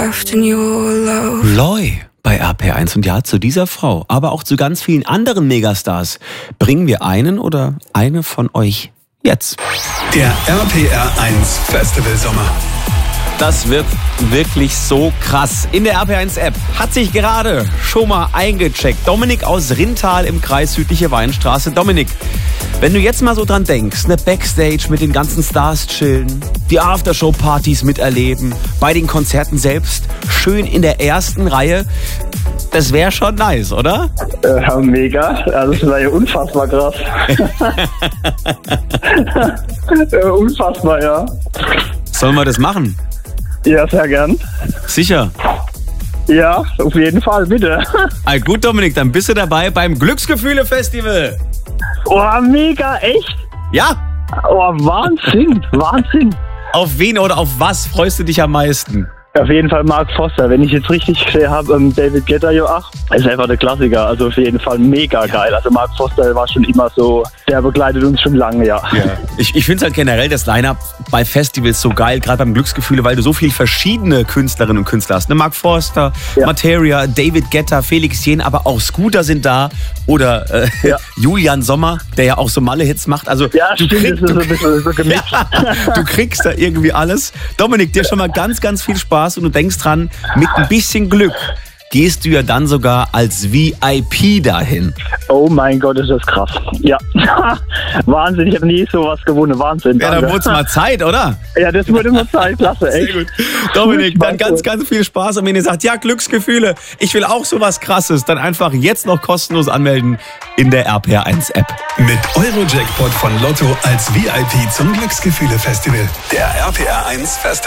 Loi bei RPR1. Und ja, zu dieser Frau, aber auch zu ganz vielen anderen Megastars bringen wir einen oder eine von euch jetzt. Der RPR1 Festival Sommer. Das wird wirklich so krass. In der RPR1-App hat sich gerade schon mal eingecheckt Dominik aus Rintal im Kreis Südliche Weinstraße. Dominik, wenn du jetzt mal so dran denkst, ne, Backstage mit den ganzen Stars chillen, die Aftershow-Partys miterleben, bei den Konzerten selbst schön in der ersten Reihe, das wäre schon nice, oder? Ja, mega. Also das war ja unfassbar krass. Unfassbar, ja. Sollen wir das machen? Ja, sehr gern. Sicher? Ja, auf jeden Fall, bitte. Gut, Dominik, dann bist du dabei beim Glücksgefühle-Festival. Oh, mega, echt? Ja. Oh, Wahnsinn, Wahnsinn. Auf wen oder auf was freust du dich am meisten? Auf jeden Fall Mark Foster. Wenn ich jetzt richtig gesehen habe, David Guetta, ist einfach der Klassiker. Also auf jeden Fall mega geil. Also Mark Foster war schon immer so, der begleitet uns schon lange, ja. Ich finde es halt generell das Line-Up bei Festivals so geil, gerade beim Glücksgefühle, weil du so viele verschiedene Künstlerinnen und Künstler hast. Ne? Mark Foster, ja. Materia, David Guetta, Felix Jähn, aber auch Scooter sind da. Oder Julian Sommer, der ja auch so Malle-Hits macht. Also ja, du kriegst da irgendwie alles. Dominik, dir schon mal ganz, ganz viel Spaß. Und du denkst dran, mit ein bisschen Glück gehst du ja dann sogar als VIP dahin. Oh mein Gott, ist das krass. Ja, Wahnsinn, ich habe nie sowas gewonnen. Wahnsinn. Ja, dann wurde es mal Zeit, oder? Ja, das wurde mal Zeit, klasse, echt. Sehr gut. Dominik, dann ganz, ganz viel Spaß. Und wenn ihr sagt, ja, Glücksgefühle, ich will auch sowas Krasses, dann einfach jetzt noch kostenlos anmelden in der RPR1-App. Mit Eurojackpot von Lotto als VIP zum Glücksgefühle-Festival. Der RPR1 Festival.